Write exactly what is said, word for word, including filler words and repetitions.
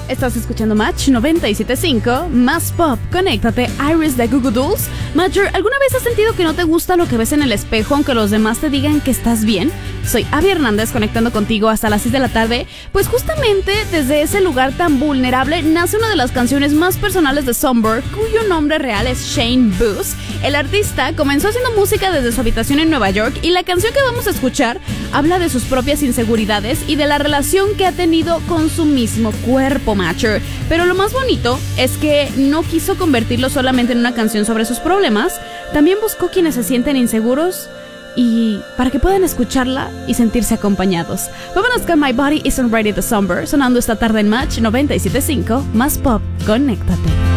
Estás escuchando Match noventa y siete punto cinco, más pop, conéctate, Iris de Goo Goo Dolls. Matcher, ¿alguna vez has sentido que no te gusta lo que ves en el espejo aunque los demás te digan que estás bien? Soy Abby Hernández conectando contigo hasta las seis de la tarde, pues justamente desde ese lugar tan vulnerable nace una de las canciones más personales de Sunburn, cuyo nombre real es Shane Booth. El artista comenzó haciendo música desde su habitación en Nueva York y la canción que vamos a escuchar habla de sus propias inseguridades y de la relación que ha tenido con su mismo cuerpo, Matcher. Pero lo más bonito es que no quiso convertirlo solamente en una canción sobre sus problemas, también buscó quienes se sienten inseguros y para que puedan escucharla y sentirse acompañados. Vámonos con My Body Isn't Ready de Sunburn, sonando esta tarde en Match noventa y siete punto cinco, más pop, conéctate.